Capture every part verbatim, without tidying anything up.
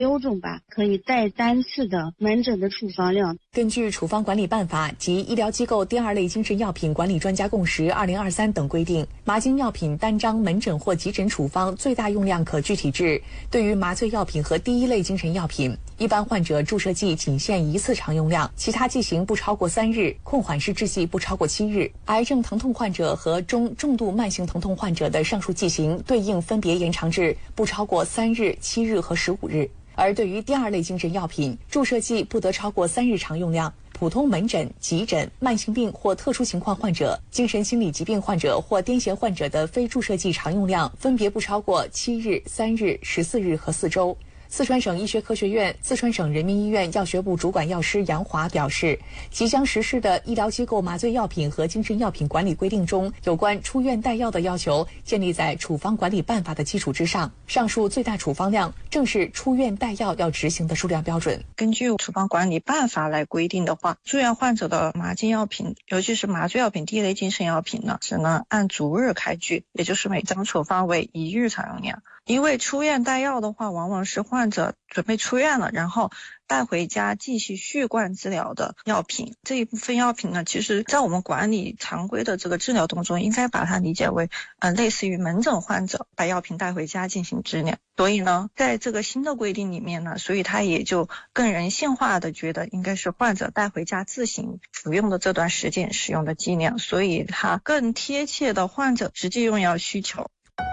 六种吧，可以带单次的门诊的处方量。 根据处方管理办法及医疗机构第二类精神药品管理专家共识二零二三等规定，麻精药品单张门诊或急诊处方最大用量可具体至。对于麻醉药品和第一类精神药品，一般患者注射剂仅限一次常用量，其他剂型不超过三日，控缓式制剂不超过七日。癌症疼痛患者和中重度慢性疼痛患者的上述剂型对应分别延长至不超过三日、七日和十五日。而对于第二类精神药品，注射剂不得超过三日常用量。普通门诊、急诊、慢性病或特殊情况患者、精神心理疾病患者或癫痫患者的非注射剂常用量分别不超过七日、三日、十四日和四周。四川省医学科学院、四川省人民医院药学部主管药师杨华表示，即将实施的医疗机构麻醉药品和精神药品管理规定中，有关出院带药的要求建立在处方管理办法的基础之上，上述最大处方量正是出院带药要执行的数量标准。 根据处方管理办法来规定的话，住院患者的麻精药品，尤其是麻醉药品第一类精神药品呢，只能按逐日开具，也就是每张处方为一日常用量。因为出院带药的话，往往是患者准备出院了，然后带回家继续续灌治疗的药品。这一部分药品呢，其实在我们管理常规的这个治疗当中，应该把它理解为呃类似于门诊患者把药品带回家进行治疗。所以呢，在这个新的规定里面呢，所以它也就更人性化的觉得应该是患者带回家自行服用的这段时间使用的剂量，所以它更贴切的患者实际用药需求。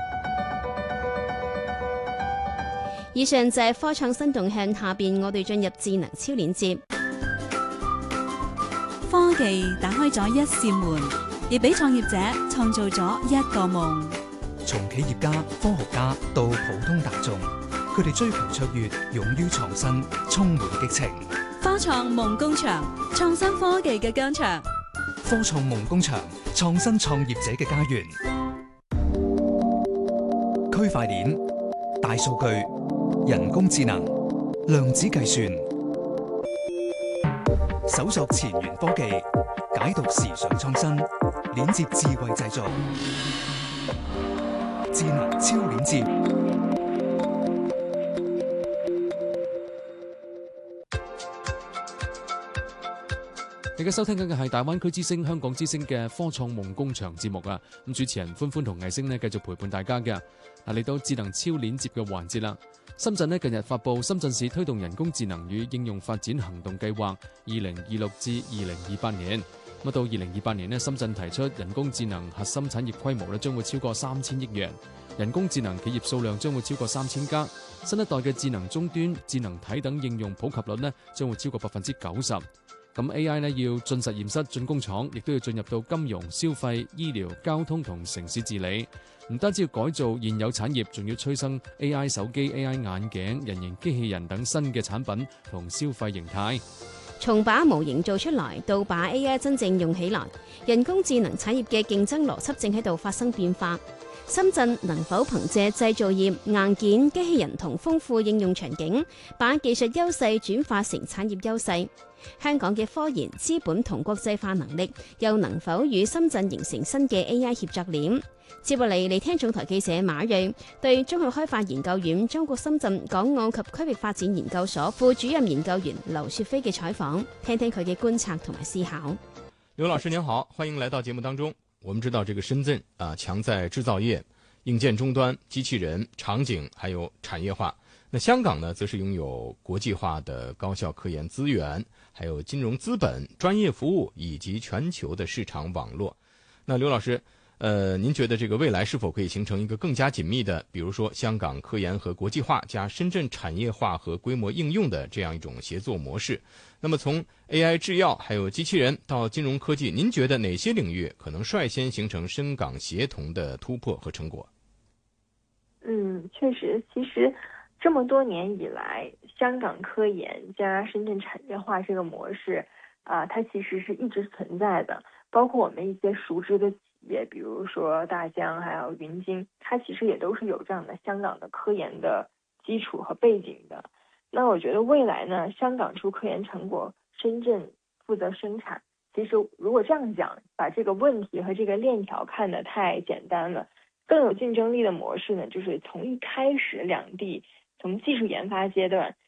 以上就係科創新動向，下邊我哋進入智能超鏈接。 科技打開咗一扇門，亦俾創業者創造咗一個夢。 從企業家、科學家到普通大眾，佢哋追求卓越，勇於創新，充滿激情。 科創夢工場，創新科技嘅疆場。 科創夢工場，創新創業者嘅家園。區塊鏈、大數據、人工智能、量子計算，搜索前沿科技，解讀時尚創新，鏈接智慧製造，智能超鏈接。 你嘅收聽緊嘅係大灣區之聲、香港之聲嘅科創夢工場節目啊！咁主持人歡歡同藝星呢繼續陪伴大家嘅。嗱，嚟到智能超鏈接嘅環節啦。深圳呢近日發布深圳市推動人工智能與應用發展行動計劃二零二六至二零二八年。咁到二零二八年呢，深圳提出人工智能核心產業規模呢將會超過三千億元，人工智能企業數量將會超過三千家，新一代嘅智能終端、智能體等應用普及率呢將會超過百分之九十。咁 A I 呢要進實驗室、進工廠，亦都要進入到金融、消費、醫療、交通同城市治理。唔單止要改造現有產業，仲要催生 A I 手機、A I 眼鏡、人形機器人等新嘅產品同消費形態。 從把模型做出來到把 A I 真正用起來，人工智能產業嘅競爭邏輯正喺度發生變化。深圳能否憑借製造業、硬件、機器人同豐富應用場景，把技術優勢轉化成產業優勢？香港嘅科研、資本同國際化能力又能否與深圳形成新嘅 A I 協作鏈？接落嚟嚟聽總台記者馬瑞對中學開發研究院中國深圳港澳及區域發展研究所副主任研究員劉雪飛嘅採訪，聽聽佢嘅觀察同埋思考。 劉老師您好，歡迎來到節目當中。我們知道這個深圳啊，強在製造業、硬件終端、機器人、場景，還有產業化。那香港呢，則是擁有國際化的高校科研資源，還有金融資本、專業服務以及全球的市場網絡。那劉老師，呃，您覺得這個未來是否可以形成一個更加緊密的，比如說香港科研和國際化加深圳產業化和規模應用的這樣一種協作模式？那麼從 A I 製藥還有機器人到金融科技，您覺得哪些領域可能率先形成深港協同的突破和成果？ 嗯，確實，其實這麼多年以來，香港科研加深圳產業化這個模式啊、呃，它其實是一直存在的。包括我們一些熟知的企業，比如說大疆還有雲晶，它其實也都是有這樣的香港的科研的基礎和背景的。那我覺得未來呢，香港出科研成果，深圳負責生產。其實如果這樣講，把這個問題和這個鏈條看得太簡單了。更有競爭力的模式呢，就是從一開始兩地从技术研发阶段